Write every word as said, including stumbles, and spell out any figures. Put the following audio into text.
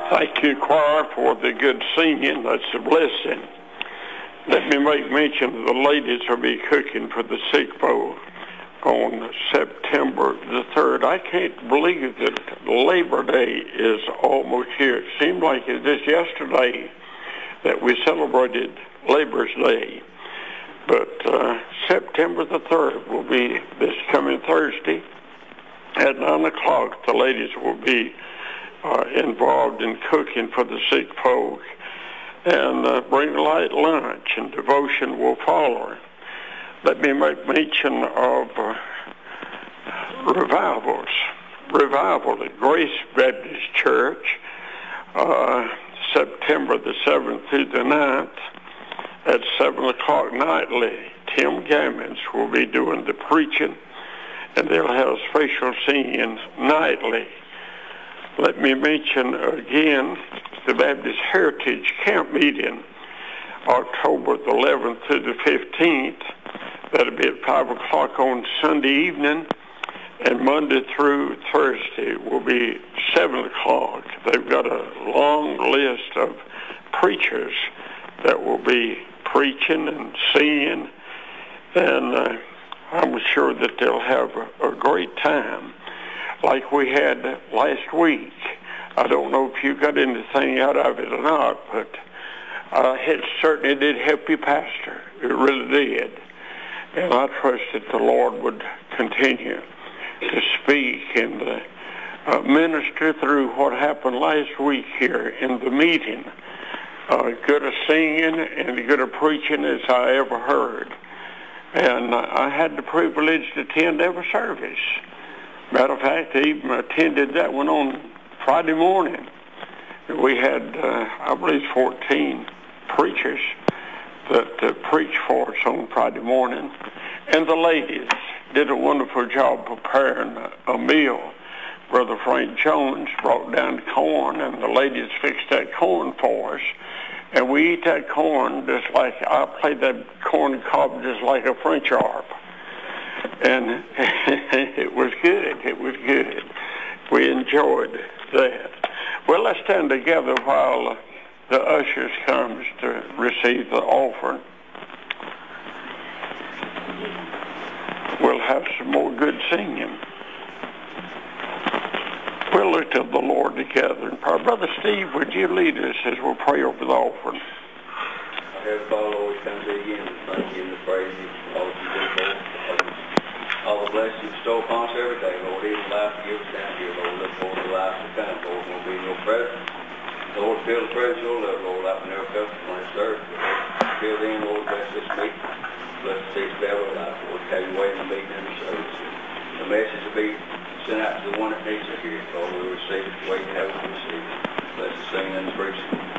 Thank you, choir, for the good singing. That's a blessing. Let me make mention the ladies will be cooking for the sick bowl on September the third. I can't believe that Labor Day is almost here. It seemed like it was just yesterday that we celebrated Labor's Day. But uh, September the third will be this coming Thursday at nine o'clock. The ladies will be uh, involved in cooking for the sick folk, and uh, bring a light lunch, and devotion will follow. Let me make mention of uh, revivals. Revival at Grace Baptist Church, uh, September the seventh through the ninth at seven o'clock nightly. Tim Gammons will be doing the preaching, and they'll have special singing nightly. Let me mention again the Baptist Heritage Camp meeting, October the eleventh through the fifteenth. That'll be at five o'clock on Sunday evening, and Monday through Thursday will be seven o'clock. They've got a long list of preachers that will be preaching and singing, and uh, I'm sure that they'll have a, a great time like we had last week. I don't know if you got anything out of it or not, but uh, it certainly did help you, Pastor. It really did. And I trust that the Lord would continue to speak and uh, uh, minister through what happened last week here in the meeting. Uh, good a singing and good a preaching as I ever heard. And uh, I had the privilege to attend every service. Matter of fact, I even attended that one on Friday morning. We had, uh, I believe, fourteen preachers that uh, preached for us on Friday morning. And the ladies did a wonderful job preparing a, a meal. Brother Frank Jones brought down corn, and the ladies fixed that corn for us. And we eat that corn just like, I played that corn cob just like a French harp. And it was good. It was good. We enjoyed that. Well, let's stand together while the ushers comes to receive the offering. We'll have some more good singing. We'll look to the Lord together. And Brother Steve, would you lead us as we'll pray over the offering? Heavenly Father, always come to you again to thank you and to praise you for all that you do for us. All the blessings you bestow upon us every day, Lord. Even life you give us down here, Lord. Look forward to life to come, Lord. We'll be in your presence. Lord, feel the presence of your love, Lord. Like we never felt on this earth. Feel then, Lord, bless this meeting. Bless the seeds of our life, Lord. Have your way in the meeting and the service. The message will be sent out to the one that needs to hear it, Lord. We'll receive it the way you have it to receive it. Bless the singing and the preaching.